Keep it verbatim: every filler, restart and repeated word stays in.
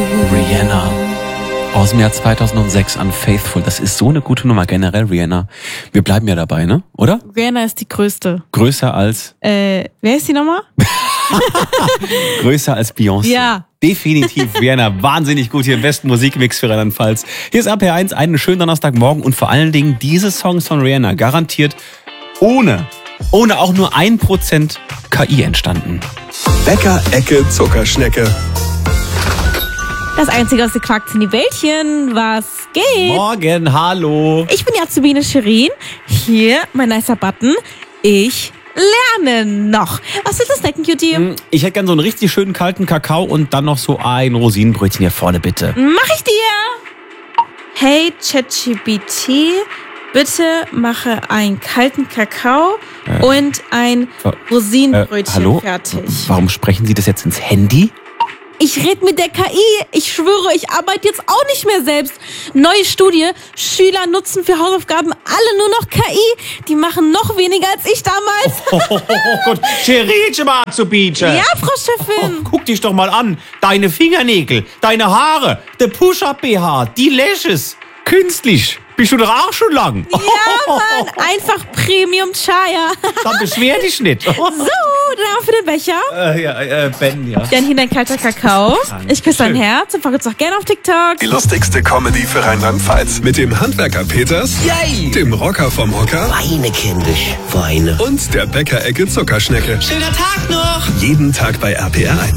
Rihanna. Aus dem Jahr zweitausendsechs, Unfaithful. Das ist so eine gute Nummer generell, Rihanna. Wir bleiben ja dabei, ne? Oder? Rihanna ist die größte. Größer als? Äh, wer ist die nochmal? Größer als Beyoncé. Ja. Definitiv Rihanna. Wahnsinnig gut hier im besten Musikmix für Rheinland-Pfalz. Hier ist A P eins, einen schönen Donnerstagmorgen und vor allen Dingen diese Songs von Rihanna garantiert ohne, ohne auch nur ein Prozent K I entstanden. Bäcker, Ecke, Zuckerschnecke. Das einzige aus gequackt sind die Wäldchen. Was geht? Morgen, hallo. Ich bin die Azubine Shirin. Hier, mein nicer Button. Ich lerne noch. Was willst du snacken, Cutie? Ich hätte gern so einen richtig schönen kalten Kakao und dann noch so ein Rosinenbrötchen hier vorne, bitte. Mach ich dir. Hey, ChatGPT, bitte mache einen kalten Kakao äh, und ein Rosinenbrötchen äh, hallo? fertig. Warum sprechen Sie das jetzt ins Handy? Ich rede mit der K I. Ich schwöre, ich arbeite jetzt auch nicht mehr selbst. Neue Studie. Schüler nutzen für Hausaufgaben alle nur noch K I. Die machen noch weniger als ich damals. Oh, oh, oh Gott. Cheritche mal zu bieten. Ja, Frau Chefin. Oh, guck dich doch mal an. Deine Fingernägel, deine Haare, der Push-Up-B H, die Lashes. Künstlich. Bist du doch auch schon lang. Ja, Mann. Einfach Premium Chaya. Dann beschwer dich nicht. So, dann für den Becher. Äh, ja, äh, Ben, ja. Dann hier dein kalter Kakao. Ich küsse dein Herz und folge uns auch gerne auf TikTok. Die lustigste Comedy für Rheinland-Pfalz. Mit dem Handwerker Peters, Yay. Dem Rocker vom Hocker Weine, kindisch, Weine. Und der Bäcker-Ecke Zuckerschnecke. Schöner Tag noch. Jeden Tag bei R P R eins.